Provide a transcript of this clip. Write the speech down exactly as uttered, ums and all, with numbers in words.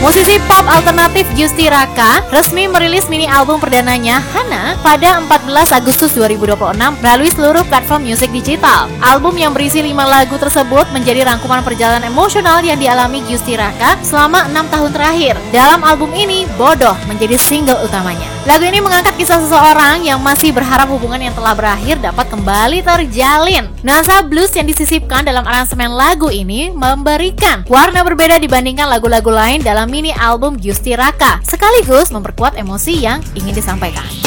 Musisi pop alternatif Gusti Raka resmi merilis mini album perdananya Hana pada empat belas Agustus dua ribu dua puluh enam melalui seluruh platform musik digital. Album yang berisi lima lagu tersebut menjadi rangkuman perjalanan emosional yang dialami Gusti Raka selama enam tahun terakhir. Dalam album ini, Bodoh menjadi single utamanya. Lagu ini mengangkat kisah seseorang yang masih berharap hubungan yang telah berakhir dapat kembali terjalin. Nuansa blues yang disisipkan dalam aransemen lagu ini memberikan warna berbeda dibandingkan lagu-lagu lain dalam mini album Gusti Raka, sekaligus memperkuat emosi yang ingin disampaikan.